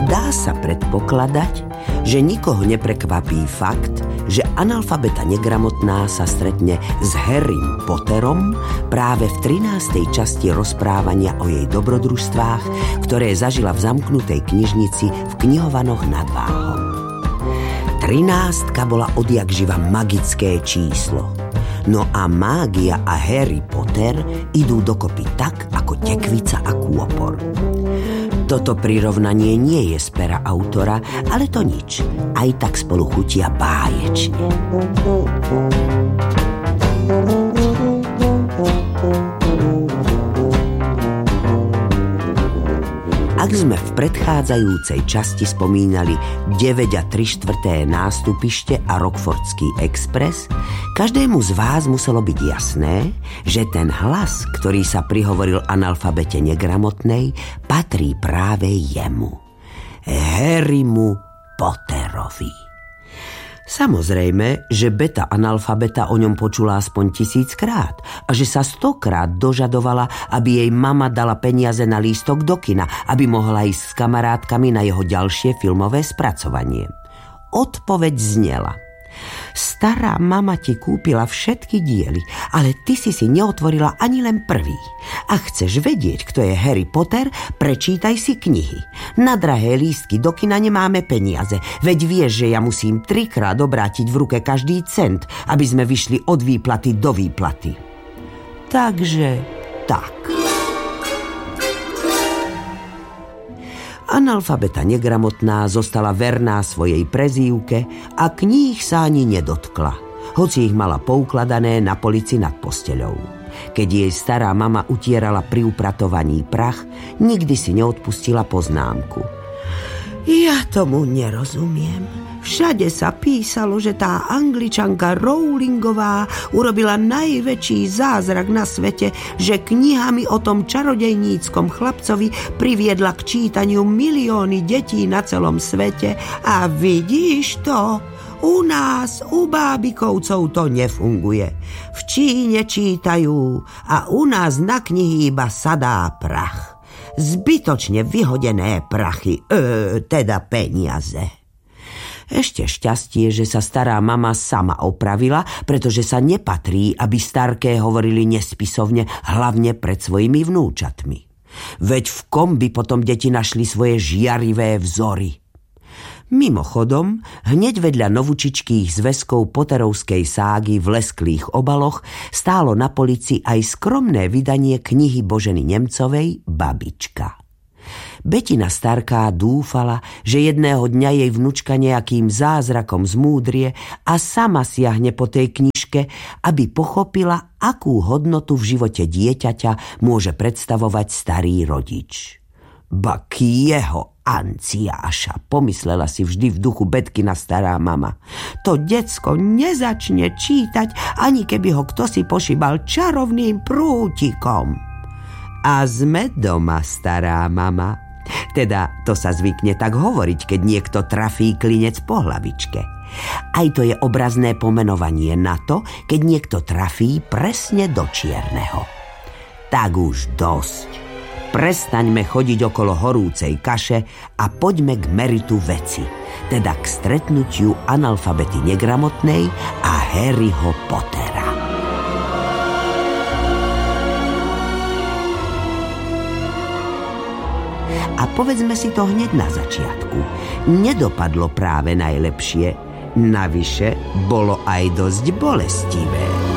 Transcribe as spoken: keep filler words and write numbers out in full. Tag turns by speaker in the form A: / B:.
A: Dá sa predpokladať, že nikoho neprekvapí fakt, že analfabeta negramotná sa stretne s Harrym Potterom práve v trinástej časti rozprávania o jej dobrodružstvách, ktoré zažila v zamknutej knižnici v Knihovanoch nad Váhom. Trinástka bola odjakživa magické číslo. No a mágia a Harry Potter idú dokopy tak, ako tekvica a kôpor. Toto prirovnanie nie je z pera autora, ale to nič. Aj tak spolu chutia báječne. Ak sme v predchádzajúcej časti spomínali deväť a tri štvrté nástupište a Rockfordský expres, každému z vás muselo byť jasné, že ten hlas, ktorý sa prihovoril analfabete negramotnej, patrí práve jemu. Harrymu Potterovi. Samozrejme, že beta analfabeta o ňom počula aspoň tisíckrát a že sa stokrát dožadovala, aby jej mama dala peniaze na lístok do kina, aby mohla ísť s kamarátkami na jeho ďalšie filmové spracovanie. Odpoveď znela: stará mama ti kúpila všetky diely, ale ty si si neotvorila ani len prvý. A chceš vedieť, kto je Harry Potter, prečítaj si knihy. Na drahé lístky do kina nemáme peniaze, veď vieš, že ja musím trikrát obrátiť v ruke každý cent, aby sme vyšli od výplaty do výplaty. Takže tak. Analfabeta negramotná zostala verná svojej prezývke a kníh sa ani nedotkla, hoci ich mala poukladané na polici nad posteľou. Keď jej stará mama utierala pri upratovaní prach, nikdy si neodpustila poznámku: ja tomu nerozumiem. Všade sa písalo, že tá Angličanka Rowlingová urobila najväčší zázrak na svete, že knihami o tom čarodejníckom chlapcovi priviedla k čítaniu milióny detí na celom svete. A vidíš to? U nás, u bábikovcov to nefunguje. V Číne čítajú a u nás na knihy iba sadá prach. Zbytočne vyhodené prachy, e, teda peniaze. Ešte šťastie, že sa stará mama sama opravila, pretože sa nepatrí, aby starké hovorili nespisovne, hlavne pred svojimi vnúčatmi. Veď v kom by potom deti našli svoje žiarivé vzory? Mimochodom, hneď vedľa novučičkých zväzkov Potterovskej ságy v lesklých obaloch stálo na polici aj skromné vydanie knihy Boženy Nemcovej Babička. Betina starká dúfala, že jedného dňa jej vnučka nejakým zázrakom zmúdrie a sama siahne po tej knižke, aby pochopila, akú hodnotu v živote dieťaťa môže predstavovať starý rodič. Ba kieho Anciáša, pomyslela si vždy v duchu Betkina stará mama. To decko nezačne čítať, ani keby ho kto si pošibal čarovným prútikom. A sme doma, stará mama. Teda to sa zvykne tak hovoriť, keď niekto trafí klinec po hlavičke. Aj to je obrazné pomenovanie na to, keď niekto trafí presne do čierneho. Tak už dosť. Prestaňme chodiť okolo horúcej kaše a poďme k meritu veci, teda k stretnutiu analfabety negramotnej a Harryho Pottera. A povedzme si to hneď na začiatku. Nedopadlo práve najlepšie. Navyše bolo aj dosť bolestivé.